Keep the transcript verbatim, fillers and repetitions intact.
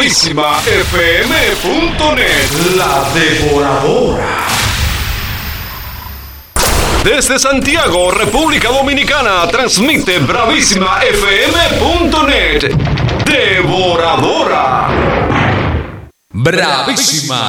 bravísima f m punto net. La Devoradora. Desde Santiago, República Dominicana, transmite bravísima f m punto net. Devoradora. Bravísima